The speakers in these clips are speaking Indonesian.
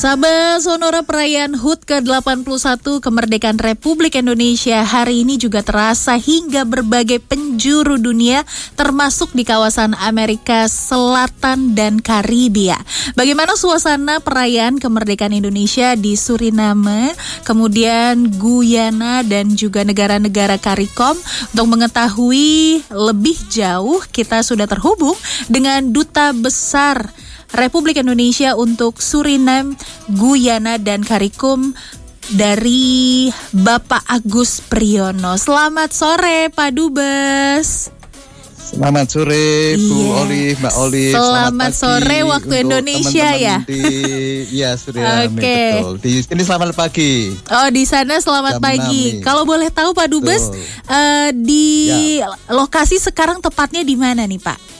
Sahabat Sonora, perayaan HUT ke-81 kemerdekaan Republik Indonesia hari ini juga terasa hingga berbagai penjuru dunia, termasuk di kawasan Amerika Selatan dan Karibia. Bagaimana suasana perayaan kemerdekaan Indonesia di Suriname, kemudian Guyana dan juga negara-negara CARICOM? Untuk mengetahui lebih jauh, kita sudah terhubung dengan Duta Besar Republik Indonesia untuk Suriname, Guyana, dan CARICOM dari Bapak Agus Priyono. Selamat sore, Pak Dubes. Selamat sore, Bu Olive, Mbak Olive. Selamat sore waktu Indonesia ya. Iya, Suriname, betul. Di sini selamat pagi. Oh, di sana selamat pagi. Kalau boleh tahu, Pak Dubes, di lokasi sekarang tepatnya di mana nih, Pak?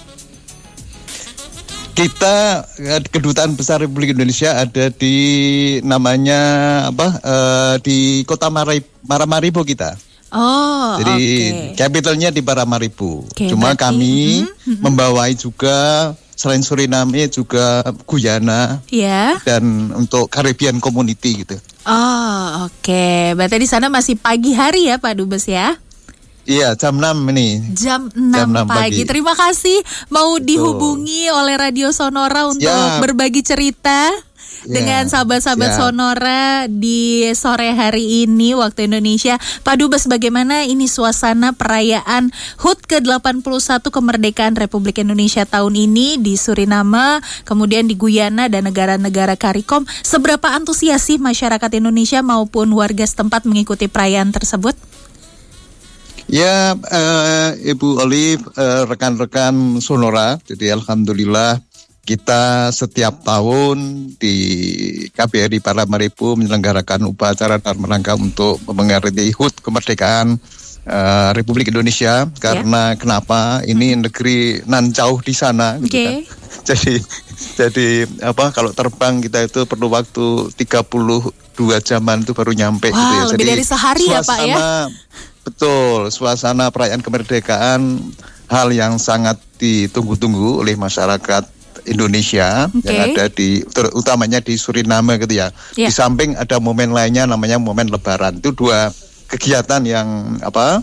Kita Kedutaan Besar Republik Indonesia ada di namanya di Kota Paramaribo kita. Oh, jadi capitalnya di Paramaribo. Cuma berarti, kami membawai juga selain Suriname juga Guyana, dan untuk Caribbean Community gitu. Oh, Berarti di sana masih pagi hari ya, Pak Dubes ya? Iya, jam 6 ini. Jam 6 pagi. Terima kasih mau dihubungi oleh Radio Sonora untuk berbagi cerita dengan sahabat-sahabat Sonora di sore hari ini waktu Indonesia. Pak Dubes, bagaimana ini suasana perayaan HUT ke-81 kemerdekaan Republik Indonesia tahun ini di Suriname, kemudian di Guyana dan negara-negara CARICOM? Seberapa antusias sih masyarakat Indonesia maupun warga setempat mengikuti perayaan tersebut? Ya, Ibu Olive, rekan-rekan Sonora, jadi alhamdulillah kita setiap tahun di KBRI Paramaribo menyelenggarakan upacara dalam rangka untuk memperingati HUT kemerdekaan Republik Indonesia. Karena kenapa? Ini negeri nan jauh di sana, gitu kan. Jadi kalau terbang kita itu perlu waktu 32 jaman itu baru nyampe. Wah, gitu ya. Lebih dari sehari ya, Pak ya? Betul, suasana perayaan kemerdekaan hal yang sangat ditunggu-tunggu oleh masyarakat Indonesia yang ada utamanya di Suriname gitu ya. Di samping ada momen lainnya namanya momen Lebaran. Itu dua kegiatan yang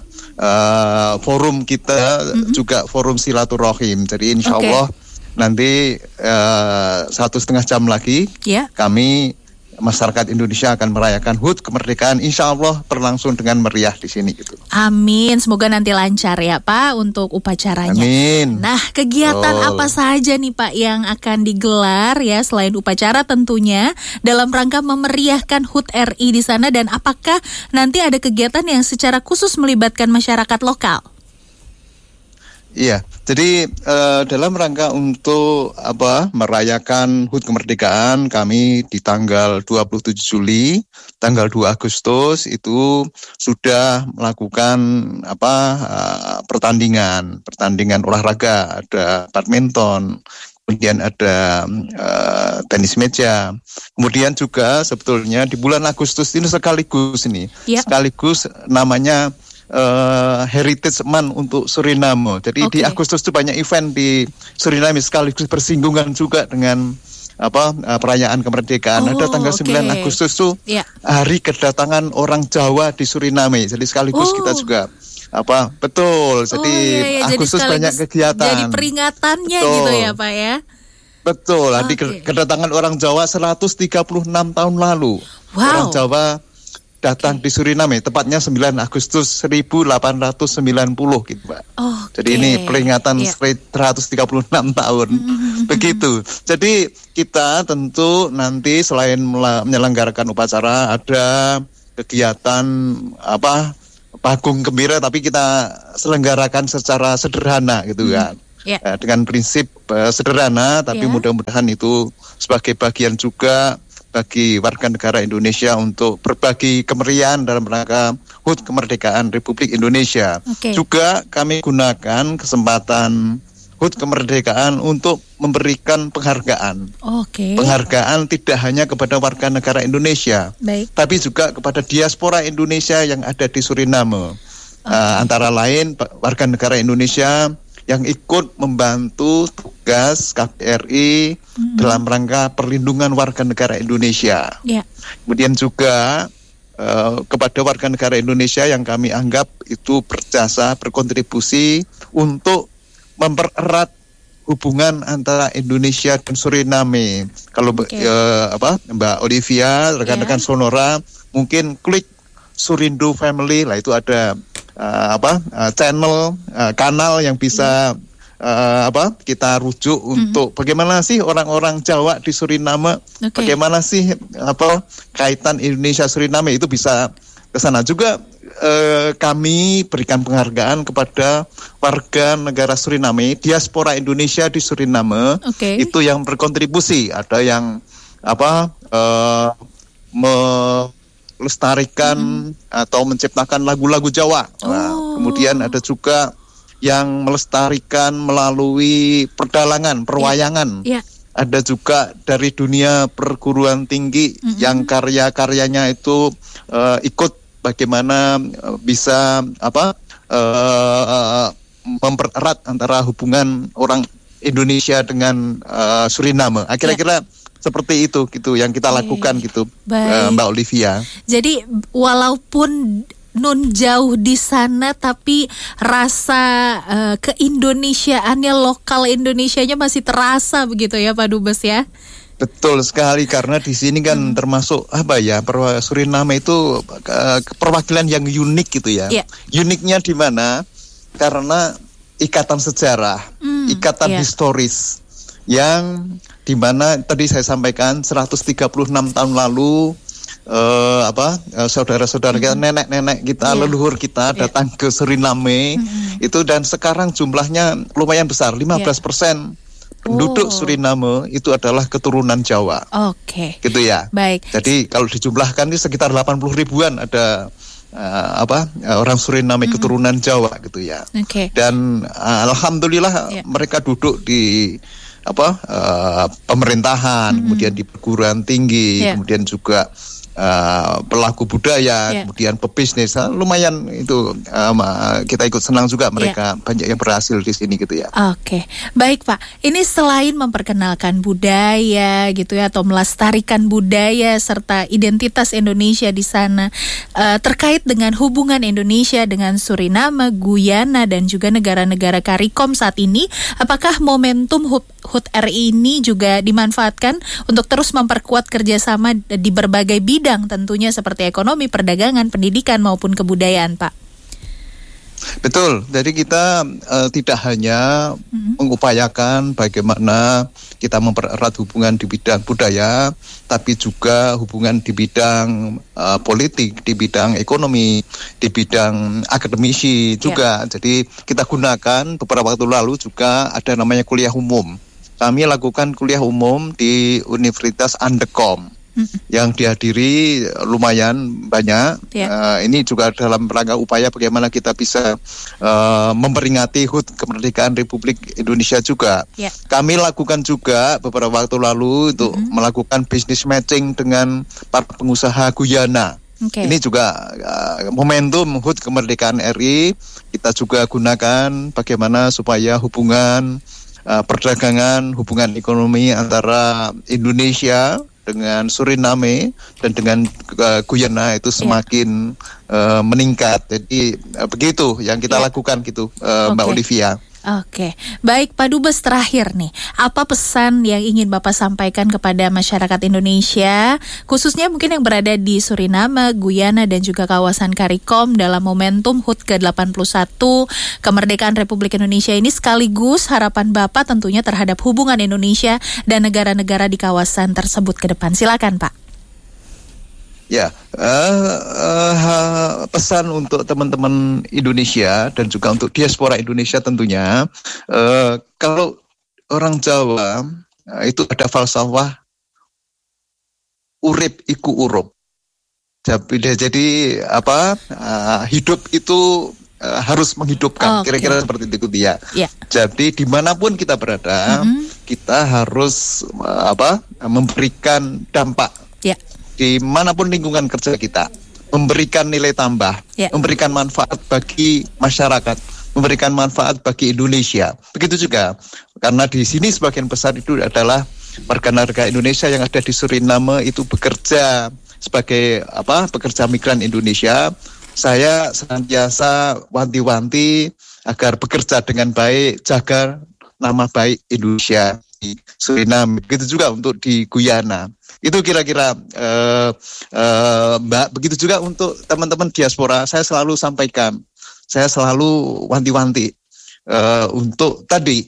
forum kita juga forum silaturahim. Jadi insya Allah nanti 1,5 jam lagi kami masyarakat Indonesia akan merayakan HUT kemerdekaan, insya Allah berlangsung dengan meriah di sini gitu. Amin, semoga nanti lancar ya Pak untuk upacaranya. Amin. Nah, kegiatan apa saja nih Pak yang akan digelar ya selain upacara tentunya dalam rangka memeriahkan HUT RI di sana, dan apakah nanti ada kegiatan yang secara khusus melibatkan masyarakat lokal? Iya, jadi dalam rangka untuk merayakan HUT kemerdekaan, kami di tanggal 27 Juli, tanggal 2 Agustus itu sudah melakukan pertandingan olahraga, ada badminton, kemudian ada tenis meja. Kemudian juga sebetulnya di bulan Agustus ini sekaligus namanya Heritage Month untuk Suriname. Jadi di Agustus itu banyak event di Suriname sekaligus bersinggungan juga dengan perayaan kemerdekaan. Ada tanggal 9 Agustus tuh hari kedatangan orang Jawa di Suriname. Jadi sekaligus kita juga betul. Jadi Agustus jadi banyak kegiatan. Jadi peringatannya gitu ya Pak ya. Betul. Di kedatangan orang Jawa 136 tahun lalu. Orang Jawa datang di Suriname, tepatnya 9 Agustus 1890 gitu Pak. Jadi ini peringatan 136 tahun. Begitu. Jadi kita tentu nanti selain menyelenggarakan upacara, ada kegiatan panggung gembira, tapi kita selenggarakan secara sederhana gitu kan. Dengan prinsip sederhana, tapi mudah-mudahan itu sebagai bagian juga bagi warga negara Indonesia untuk berbagi kemeriahan dalam rangka HUT kemerdekaan Republik Indonesia. Juga kami gunakan kesempatan HUT kemerdekaan untuk memberikan penghargaan. Penghargaan tidak hanya kepada warga negara Indonesia, tapi juga kepada diaspora Indonesia yang ada di Suriname. Antara lain warga negara Indonesia yang ikut membantu tugas KBRI dalam rangka perlindungan warga negara Indonesia. Kemudian juga kepada warga negara Indonesia yang kami anggap itu berjasa, berkontribusi untuk mempererat hubungan antara Indonesia dan Suriname. Kalau Mbak Olivia, rekan-rekan Sonora, mungkin klik Surindo Family, lah itu ada kanal yang bisa kita rujuk untuk bagaimana sih orang-orang Jawa di Suriname, bagaimana sih kaitan Indonesia Suriname, itu bisa ke sana juga. Kami berikan penghargaan kepada warga negara Suriname, diaspora Indonesia di Suriname, itu yang berkontribusi. Ada yang melestarikan atau menciptakan lagu-lagu Jawa. Kemudian ada juga yang melestarikan melalui perdalangan, perwayangan. Ada juga dari dunia perguruan tinggi yang karya-karyanya itu ikut bagaimana bisa mempererat antara hubungan orang Indonesia dengan Suriname. Kira-kira seperti itu gitu yang kita lakukan gitu, Mbak Olivia. Jadi walaupun non jauh di sana, tapi rasa keindonesiaannya, lokal Indonesianya masih terasa begitu ya Pak Dubes ya? Betul sekali, karena di sini kan termasuk Suriname itu perwakilan yang unik gitu ya. Uniknya di mana? Karena ikatan sejarah, ikatan historis yang di mana tadi saya sampaikan 136 tahun lalu saudara-saudara kita, nenek-nenek kita, leluhur kita datang ke Suriname itu, dan sekarang jumlahnya lumayan besar, 15%. Penduduk Suriname itu adalah keturunan Jawa. Gitu ya. Baik. Jadi kalau dijumlahkan ini sekitar 80 ribuan ada orang Suriname keturunan Jawa gitu ya. Dan alhamdulillah mereka duduk di pemerintahan, kemudian di perguruan tinggi, kemudian juga pelaku budaya, kemudian pebisnis, lumayan itu kita ikut senang juga mereka banyak yang berhasil di sini gitu ya. Baik Pak, ini selain memperkenalkan budaya gitu ya, atau melestarikan budaya serta identitas Indonesia di sana, terkait dengan hubungan Indonesia dengan Suriname, Guyana dan juga negara-negara CARICOM saat ini, apakah momentum HUT RI ini juga dimanfaatkan untuk terus memperkuat kerjasama di berbagai bidang tentunya, seperti ekonomi, perdagangan, pendidikan maupun kebudayaan, Pak? Betul, jadi kita tidak hanya mengupayakan bagaimana kita mempererat hubungan di bidang budaya, tapi juga hubungan di bidang politik, di bidang ekonomi, di bidang akademisi juga. Jadi kita gunakan, beberapa waktu lalu juga ada namanya kuliah umum. Kami lakukan kuliah umum di Universitas Andekom yang dihadiri lumayan banyak. Ini juga dalam rangka upaya bagaimana kita bisa memperingati HUT kemerdekaan Republik Indonesia juga. Kami lakukan juga beberapa waktu lalu untuk melakukan business matching dengan para pengusaha Guyana. Ini juga momentum HUT kemerdekaan RI, kita juga gunakan bagaimana supaya hubungan perdagangan, hubungan ekonomi antara Indonesia dengan Suriname dan dengan Guyana itu semakin meningkat. Jadi begitu yang kita lakukan gitu, Mbak Olivia. Baik Pak Dubes, terakhir nih, apa pesan yang ingin Bapak sampaikan kepada masyarakat Indonesia, khususnya mungkin yang berada di Suriname, Guyana dan juga kawasan CARICOM dalam momentum HUT ke-81 kemerdekaan Republik Indonesia ini, sekaligus harapan Bapak tentunya terhadap hubungan Indonesia dan negara-negara di kawasan tersebut ke depan. Silakan Pak. Pesan untuk teman-teman Indonesia dan juga untuk diaspora Indonesia tentunya, kalau orang Jawa itu ada falsafah urip iku urup. Jadi hidup itu harus menghidupkan, kira-kira seperti itu dia. Jadi dimanapun kita berada, kita harus memberikan dampak. Dimanapun lingkungan kerja kita, memberikan nilai tambah, memberikan manfaat bagi masyarakat, memberikan manfaat bagi Indonesia. Begitu juga karena di sini sebagian besar itu adalah warga Indonesia yang ada di Suriname itu bekerja sebagai pekerja migran Indonesia. Saya senantiasa wanti-wanti agar bekerja dengan baik, jaga nama baik Indonesia di Suriname. Begitu juga untuk di Guyana. Itu kira-kira Mbak. Begitu juga untuk teman-teman diaspora. Saya selalu sampaikan, saya selalu wanti-wanti untuk tadi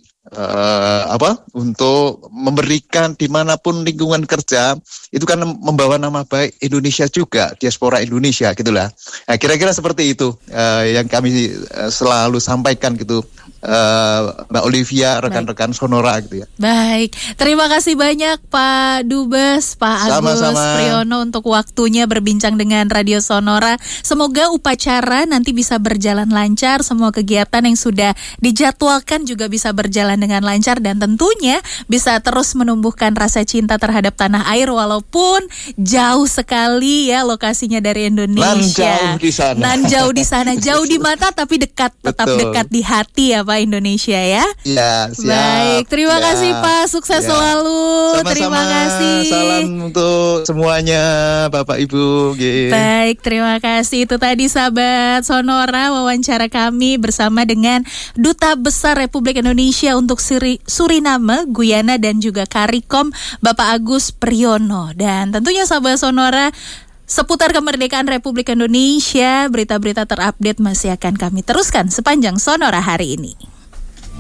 untuk memberikan dimanapun lingkungan kerja itu kan membawa nama baik Indonesia juga, diaspora Indonesia gitulah. Nah, kira-kira seperti itu yang kami selalu sampaikan gitu, Mbak Olivia, rekan-rekan Sonora gitu ya. Baik, terima kasih banyak Pak Dubes, Pak Agus Priyono untuk waktunya berbincang dengan Radio Sonora. Semoga upacara nanti bisa berjalan lancar, semua kegiatan yang sudah dijadwalkan juga bisa berjalan dengan lancar dan tentunya bisa terus menumbuhkan rasa cinta terhadap tanah air walaupun jauh sekali ya lokasinya dari Indonesia. Dan jauh di sana, jauh di mata tapi dekat, tetap dekat di hati ya Pak Indonesia ya. Ya, siap. Baik, terima kasih Pak, sukses selalu. Sama-sama. Terima kasih. Salam untuk semuanya Bapak Ibu. Baik, terima kasih. Itu tadi sahabat Sonora wawancara kami bersama dengan Duta Besar Republik Indonesia untuk Suriname, Guyana dan juga CARICOM Bapak Agus Priyono. Dan tentunya sahabat Sonora, seputar kemerdekaan Republik Indonesia, berita-berita terupdate masih akan kami teruskan sepanjang Sonora hari ini.